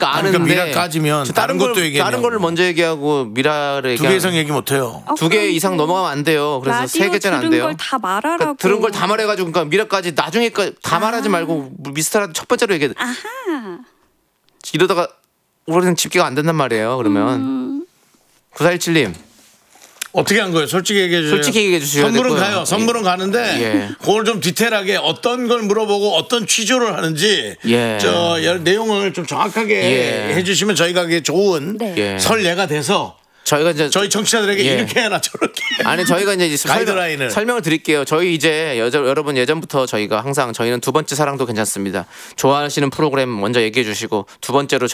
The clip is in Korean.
그러니까 아는데 미라까지면 다른 것도 얘기해요. 다른 거를 먼저 얘기하고 미라를 2개 이상 얘기 못 해요. 2개 이상 넘어가면 안 돼요. 그래서 3개째는 안 돼요. 들은 걸 다 말하라고. 그러니까 들은 걸 다 말해가지고 그러니까 미라까지 나중에까지 다 말하지 말고 미스터라도 첫 번째로 얘기해. 아하. 이러다가 우리는 집계가 안 된단 말이에요. 그러면 9417님 어떻게 한 거예요? 솔직히 얘기해 주세요. 솔직히 얘기해 주셔야 선물은 되고요. 가요. 선물은 가는데 예. 그걸 좀 디테일하게 어떤 걸 물어보고 어떤 취조를 하는지 예. 내용을 좀 정확하게 예. 해주시면 저희가 그게 좋은 네. 예. 설례가 돼서 저희가 이제 저희 청취자들에게 예. 이렇게 해라 저렇게 아니 저희가 이제 가이드라인을. 설명을 드릴게요. 저희 이제 여러분 예전부터 저희가 항상 저희는 두 번째 사랑도 괜찮습니다. 좋아하시는 프로그램 먼저 얘기해 주시고 두 번째로